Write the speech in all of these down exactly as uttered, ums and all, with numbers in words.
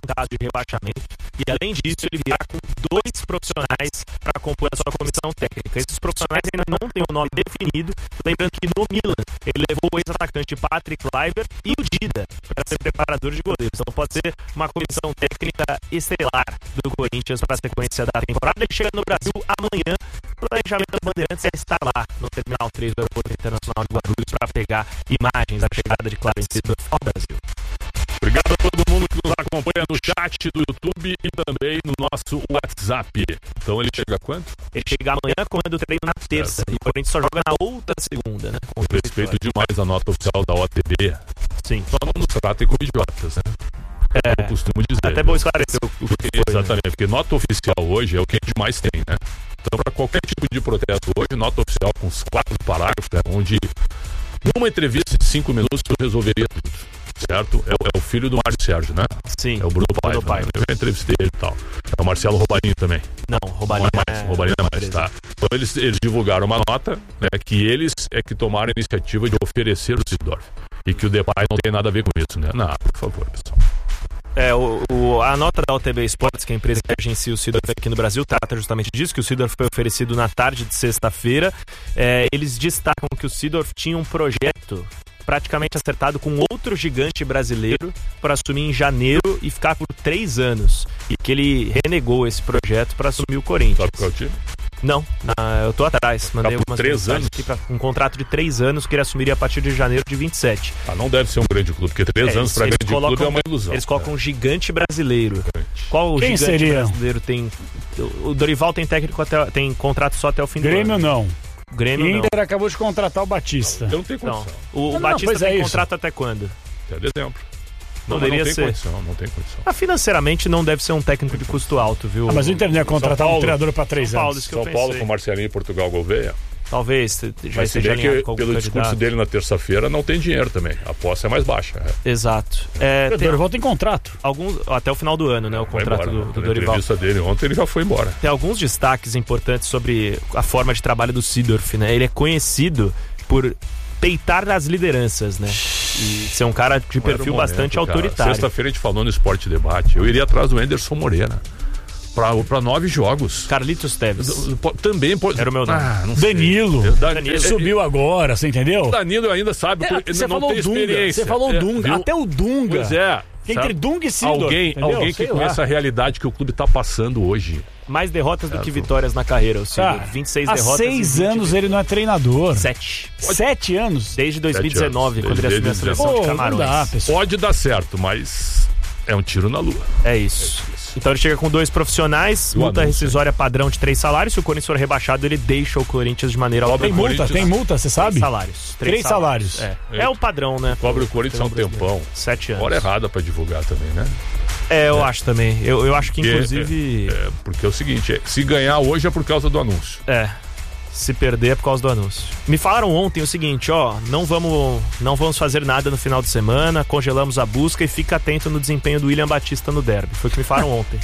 caso de rebaixamento. E além disso, ele virá com dois profissionais para compor a sua comissão técnica. Esses profissionais ainda não têm o nome definido. Lembrando que no Milan, ele levou o ex-atacante Patrick Kluivert e o Dida para ser preparador de goleiros. Então pode ser uma comissão técnica estelar do Corinthians para a sequência da temporada. Ele chega no Brasil amanhã. O planejamento da Bandeirantes é estar lá no Terminal três do Aeroporto Internacional de Guarulhos para pegar imagens da chegada de Clarence Seedorf ao Brasil. Obrigado a todo mundo que nos acompanha no chat do YouTube e também no nosso WhatsApp. Então ele chega quando? Ele chega amanhã comendo o treino na terça. É, e o Corinthians só joga na outra segunda, né? Com respeito demais à nota oficial da O T B. Sim. Só não nos tratem como idiotas, né? É, eu costumo dizer. Até bom esclarecer o que porque, foi, exatamente, né? porque nota oficial hoje é o que a gente mais tem, né? Então, para qualquer tipo de protesto hoje, nota oficial com os quatro parágrafos, né, onde numa entrevista de cinco minutos eu resolveria tudo, certo? É, é o filho do Mário Sérgio, né? Sim. É o Bruno Paiva. Né? Eu entrevistei ele e tal. É o Marcelo Robarinho também. Não, Robarinho não é mais. É... Robarinho é mais, tá? Então, eles, eles divulgaram uma nota, né, que eles é que tomaram a iniciativa de oferecer o Seedorf. E que o Depay não tem nada a ver com isso, né? Não, por favor, pessoal. É, o, o, a nota da O T B Esportes, que é a empresa que agencia o Seedorf aqui no Brasil, trata justamente disso, que o Seedorf foi oferecido na tarde de sexta-feira. É, eles destacam que o Seedorf tinha um projeto praticamente acertado com outro gigante brasileiro para assumir em janeiro e ficar por três anos. E que ele renegou esse projeto para assumir o Corinthians. Sabe qual é o time? Não, ah, eu tô atrás. Mandei tá por algumas três anos aqui para um contrato de três anos que ele assumiria a partir de janeiro de vinte e sete. Ah, não deve ser um grande clube, porque três é, anos para grande colocam, clube é uma ilusão. Eles colocam um gigante brasileiro. Qual Quem gigante seria? brasileiro tem? O Dorival tem técnico até, tem contrato só até o fim Grêmio do ano. não. Grêmio e não. Inter acabou de contratar o Batista. Eu não tenho condição. Não. O, não, o Batista não, tem é contrato isso. até quando? Até dezembro. Não, Poderia não tem ser. condição, não tem condição. Ah, financeiramente não deve ser um técnico de custo alto, viu? Ah, mas o Inter não ia contratar um treinador para três São Paulo, anos. isso que eu São Paulo pensei. com Marcelinho e Portugal Gouveia. Talvez já Mas se esteja bem alinhado que com algum pelo discurso candidato. dele na terça-feira não tem dinheiro também. A aposta é mais baixa. É. Exato. É, O tem Dorival tem contrato. alguns, até o final do ano, né? O Vai contrato embora, do, né? do Na Dorival. entrevista dele ontem ele já foi embora. Tem alguns destaques importantes sobre a forma de trabalho do Seedorf, né? Ele é conhecido por peitar as lideranças, né? E ser um cara de Não era o perfil momento, bastante cara. autoritário. Sexta-feira a gente falou no Esporte Debate. Eu iria atrás do Anderson Moreira. Pra, pra nove jogos. Carlitos Teves. Também pode. Era o meu nome. Ah, não sei. Danilo. Dan- Danilo. é- Subiu agora, você entendeu? O Danilo ainda sabe, É, porque você não falou tem Dunga. experiência. Você falou É, Dunga. viu? Até o Dunga. Pois é. Que entre sabe? Dunga e Seedorf, Alguém, entendeu? alguém que Sei conhece lá. a realidade que o clube tá passando hoje. Mais derrotas do que vitórias na carreira. O Seedorf, Cara, vinte e seis há derrotas. seis e vinte anos ele não é treinador. Sete. Sete anos? Desde dois mil e dezenove, Sete quando ele anos. assumiu a Desde seleção Pô, de não Camarões. dá, pessoal. Pode dar certo, mas é um tiro na lua. É isso. Então ele chega com dois profissionais, E o multa anúncio, rescisória padrão de três salários. Se o Corinthians for rebaixado, ele deixa o Corinthians de maneira Cobra Tem automática. multa, Corinthians. tem multa, você sabe? Três salários. Três salários. É. É o padrão, né? Cobre o Corinthians há um tempão. Sete anos. Hora errada pra divulgar também, né? É, eu acho também. Eu, eu acho que, Porque, inclusive... É, é, porque é o seguinte, é, se ganhar hoje é por causa do anúncio. É. Se perder é por causa do anúncio. Me falaram ontem o seguinte, ó, não vamos, não vamos fazer nada no final de semana, congelamos a busca e fica atento no desempenho do William Batista no derby. Foi o que me falaram ontem.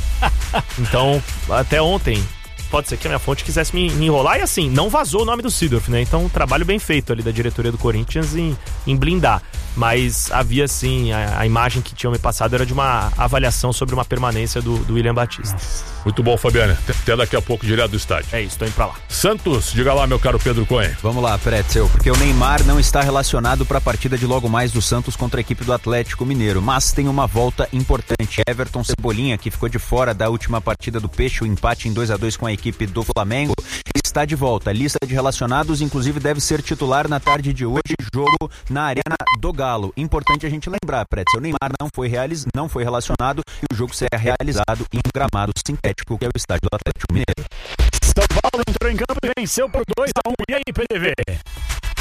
Então, até ontem, pode ser que a minha fonte quisesse me, me enrolar. E assim, não vazou o nome do Seedorf, né? Então, um trabalho bem feito ali da diretoria do Corinthians em, em blindar. Mas havia, sim, a, a imagem que tinham me passado era de uma avaliação sobre uma permanência do, do William Batista. Muito bom, Fabiana. Até daqui a pouco, direto do estádio. É isso, tô indo pra lá. Santos, diga lá, meu caro Pedro Cohen. Vamos lá, Pretzel, porque o Neymar não está relacionado para a partida de logo mais do Santos contra a equipe do Atlético Mineiro, mas tem uma volta importante. Everton Cebolinha, que ficou de fora da última partida do Peixe, o empate em dois a dois com a equipe do Flamengo, está de volta. A lista de relacionados, inclusive, deve ser titular na tarde de hoje, jogo na Arena do Galo. Importante a gente lembrar, Pretzel, o Neymar não foi, realiz... não foi relacionado e o jogo será realizado em um gramado sintético, que é o estádio do Atlético Mineiro. São Paulo entrou em campo e venceu por dois a um. E aí, P D V?